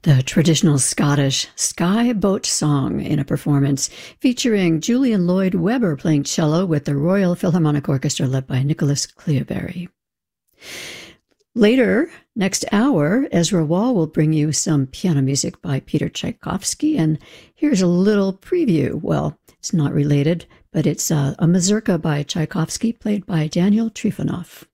The traditional Scottish Sky Boat Song in a performance featuring Julian Lloyd Webber playing cello with the Royal Philharmonic Orchestra led by Nicholas Cleobury. Later, next hour, Ezra Wall will bring you some piano music by Peter Tchaikovsky, and here's a little preview. Well, it's not related, but it's a mazurka by Tchaikovsky played by Daniel Trifonov.